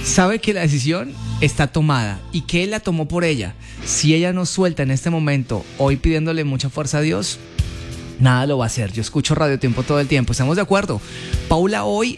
sabe que la decisión está tomada y que él la tomó por ella. Si ella no suelta en este momento, hoy pidiéndole mucha fuerza a Dios, nada lo va a hacer. Yo escucho Radio Tiempo todo el tiempo, estamos de acuerdo. Paula hoy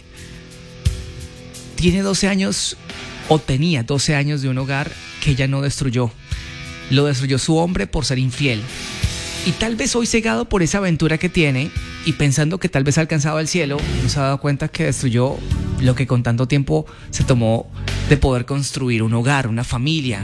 tiene 12 años, o tenía 12 años de un hogar que ella no destruyó. Lo destruyó su hombre por ser infiel. Y tal vez hoy, cegado por esa aventura que tiene y pensando que tal vez ha alcanzado el cielo, no se ha dado cuenta que destruyó lo que con tanto tiempo se tomó de poder construir un hogar, una familia.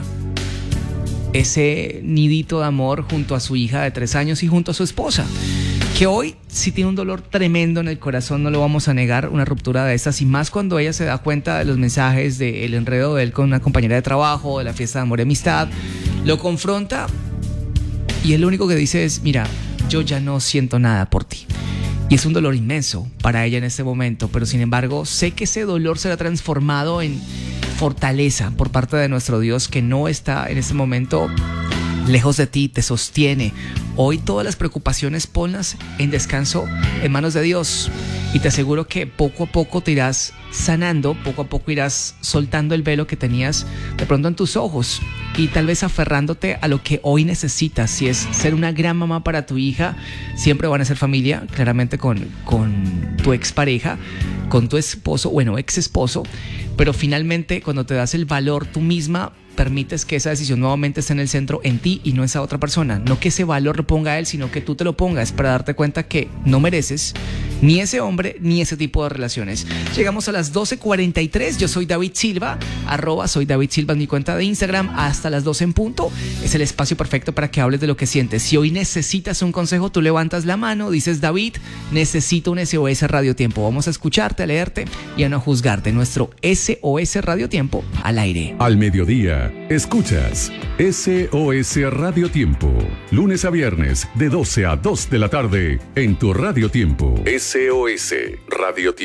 Ese nidito de amor junto a su hija de 3 años y junto a su esposa. Que hoy sí tiene un dolor tremendo en el corazón, no lo vamos a negar, una ruptura de estas. Y más cuando ella se da cuenta de los mensajes, del enredo de él con una compañera de trabajo, de la fiesta de amor y amistad. Lo confronta. Y él lo único que dice es, mira, yo ya no siento nada por ti. Y es un dolor inmenso para ella en este momento, pero sin embargo sé que ese dolor será transformado en fortaleza por parte de nuestro Dios, que no está en este momento lejos de ti, te sostiene. Hoy todas las preocupaciones ponlas en descanso en manos de Dios y te aseguro que poco a poco te irás sanando, poco a poco irás soltando el velo que tenías de pronto en tus ojos y tal vez aferrándote a lo que hoy necesitas. Si es ser una gran mamá para tu hija, siempre van a ser familia, claramente con tu expareja, con tu esposo, bueno, ex esposo, pero finalmente cuando te das el valor tú misma, permites que esa decisión nuevamente esté en el centro, en ti y no en esa otra persona. No que ese valor lo ponga él, sino que tú te lo pongas para darte cuenta que no mereces ni ese hombre ni ese tipo de relaciones. Llegamos a las 12:43. Yo soy David Silva, @soy David Silva en mi cuenta de Instagram. Hasta las 12 en punto. Es el espacio perfecto para que hables de lo que sientes. Si hoy necesitas un consejo, tú levantas la mano, dices, David, necesito un SOS Radio Tiempo. Vamos a escucharte, a leerte y a no juzgarte. Nuestro SOS Radio Tiempo al aire. Al mediodía, escuchas SOS Radio Tiempo. Lunes a viernes, de 12 a 2 de la tarde, en tu Radio Tiempo. SOS Radio Tiempo.